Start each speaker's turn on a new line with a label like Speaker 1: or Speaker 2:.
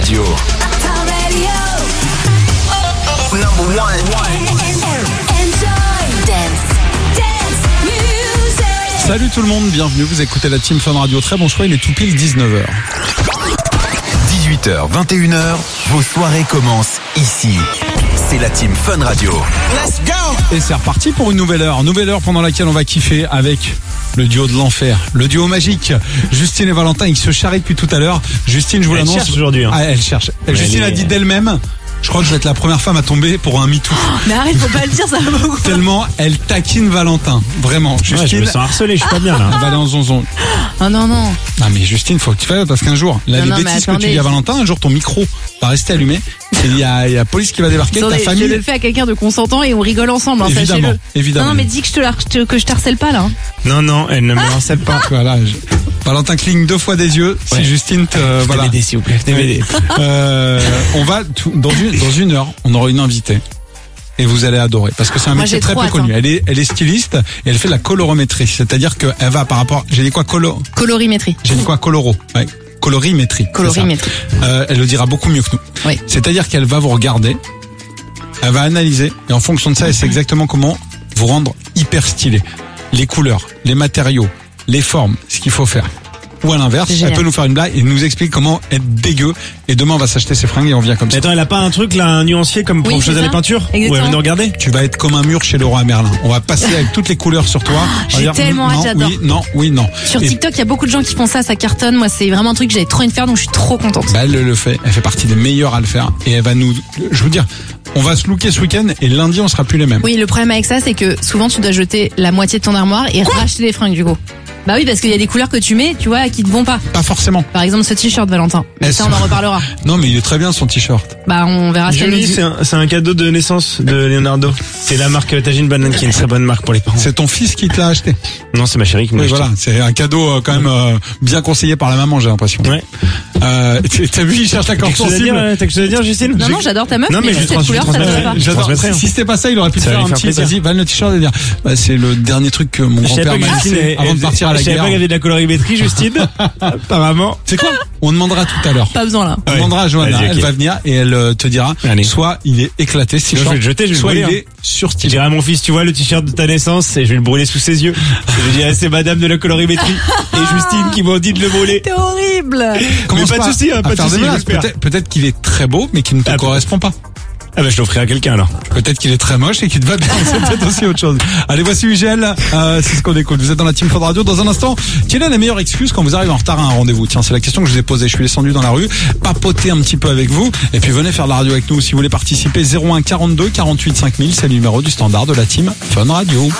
Speaker 1: Radio. Number one.
Speaker 2: Salut tout le monde, bienvenue, vous écoutez la Team Fun Radio. Très bon choix, il est tout pile 19h.
Speaker 1: 18h, 21h, vos soirées commencent ici. C'est la Team Fun Radio.
Speaker 2: Let's go! Et c'est reparti pour une nouvelle heure pendant laquelle on va kiffer avec le duo de l'enfer, le duo magique. Justine et Valentin, ils se charrient depuis tout à l'heure. Justine, je vous l'annonce.
Speaker 3: Elle cherche aujourd'hui. Hein.
Speaker 2: Ah, elle cherche. Justine a dit d'elle-même, je crois que je vais être la première femme à tomber pour un MeToo.
Speaker 4: Mais arrête, faut pas le dire, ça va beaucoup.
Speaker 2: Tellement elle taquine Valentin. Vraiment. Justine.
Speaker 3: Ouais, je me sens harcelé, je suis pas bien là.
Speaker 2: Elle va aller en zonzon.
Speaker 4: Oh non.
Speaker 2: Non mais Justine, faut que tu fasses parce qu'un jour, là, les bêtises que tu dis à Valentin, un jour ton micro va rester allumé et il y a la police qui va débarquer, ta famille.
Speaker 4: Je le fais à quelqu'un de consentant et on rigole ensemble, hein,
Speaker 2: évidemment,
Speaker 4: sachez-le.
Speaker 2: Évidemment.
Speaker 4: Non mais dis que je te harcèle pas là. Hein.
Speaker 3: Non, elle ne me harcèle pas.
Speaker 2: Voilà. Valentin cligne 2 fois des yeux. Si Justine voilà.
Speaker 3: DVD s'il vous plaît. DVD.
Speaker 2: On va dans une heure, on aura une invitée. Et vous allez adorer parce que c'est un métier très peu connu. Elle est styliste et elle fait de la colorométrie, c'est-à-dire qu'elle va par rapport. J'ai dit quoi
Speaker 4: Colorimétrie.
Speaker 2: J'ai dit quoi coloro. Ouais. Colorimétrie. Elle le dira beaucoup mieux que nous.
Speaker 4: Oui.
Speaker 2: C'est-à-dire qu'elle va vous regarder, elle va analyser et en fonction de ça, elle sait exactement comment vous rendre hyper stylé. Les couleurs, les matériaux, les formes, ce qu'il faut faire. Ou à l'inverse, elle peut nous faire une blague et nous explique comment être dégueu. Et demain, on va s'acheter ses fringues et on vient comme ça.
Speaker 3: Attends, elle a pas un truc là, un nuancier comme pour choisir les peintures?
Speaker 4: Exactement.
Speaker 3: Où elle va nous regarder?
Speaker 2: Tu vas être comme un mur chez Leroy Merlin. On va passer avec toutes les couleurs sur toi.
Speaker 4: J'ai tellement hâte, j'adore.
Speaker 2: Oui, non.
Speaker 4: Sur TikTok, il y a beaucoup de gens qui font ça cartonne. Moi, c'est vraiment un truc que j'avais trop envie de faire, donc je suis trop contente.
Speaker 2: Bah, elle le fait. Elle fait partie des meilleures à le faire. Et elle va nous, je veux dire, on va se looker ce week-end et lundi, on sera plus les mêmes.
Speaker 4: Oui, le problème avec ça, c'est que souvent, tu dois jeter la moitié de ton armoire et racheter les fringues, du coup. Bah oui, parce qu'il y a des couleurs que tu mets, tu vois, qui te vont pas.
Speaker 2: Pas forcément.
Speaker 4: Par exemple, ce t-shirt, Valentin. Mais ça, on en reparlera.
Speaker 2: Non, mais il est très bien, son t-shirt.
Speaker 4: Bah, on verra ça.
Speaker 3: Joli, c'est un cadeau de naissance de Leonardo. C'est la marque Tajine Banane qui est une très bonne marque pour les parents.
Speaker 2: C'est ton fils qui te l'a acheté?
Speaker 3: Non, c'est ma chérie qui me l'a acheté.
Speaker 2: Voilà, c'est un cadeau quand même bien conseillé par la maman, j'ai l'impression.
Speaker 3: Ouais.
Speaker 2: T'as vu, il cherche la corde sensible.
Speaker 3: T'as quelque chose à dire, Justine?
Speaker 4: Non, j'adore ta meuf,
Speaker 3: non, mais
Speaker 4: cette couleur, ça te va pas.
Speaker 2: J'adore. Si c'était pas ça, il aurait pu te faire un petit, vas-y, va le t-shirt et dire, bah, c'est le dernier truc que mon grand-père m'a acheté avant de partir à la guerre.
Speaker 3: Je savais pas qu'il y avait de la colorimétrie, Justine. Apparemment.
Speaker 2: C'est quoi? On demandera tout à l'heure.
Speaker 4: Pas besoin là.
Speaker 2: On demandera à Johanna, elle va venir et elle te dira, soit il est éclaté,
Speaker 3: je vais le jeter,
Speaker 2: soit il est surstylé.
Speaker 3: Je dirai à mon fils, tu vois le t-shirt de ta naissance et je vais le brûler sous ses yeux. Je dirai, c'est madame de la colorimétrie et Justine qui m'ont dit de le brûler.
Speaker 4: T'es horrible.
Speaker 2: Mais
Speaker 3: pas de soucis, pas de soucis.
Speaker 2: Peut-être qu'il est très beau, mais qu'il ne te correspond pas.
Speaker 3: Ah bah je l'offrirai à quelqu'un alors.
Speaker 2: Peut-être qu'il est très moche et qu'il te va bien, c'est peut-être aussi autre chose. Allez, voici Ugel, c'est ce qu'on écoute. Vous êtes dans la Team Fun Radio. Dans un instant, quelle est la meilleure excuse quand vous arrivez en retard à un rendez-vous? Tiens, c'est la question que je vous ai posée. Je suis descendu dans la rue, papoter un petit peu avec vous, et puis venez faire de la radio avec nous si vous voulez participer. 01 42 48 5000, c'est le numéro du standard de la Team Fun Radio.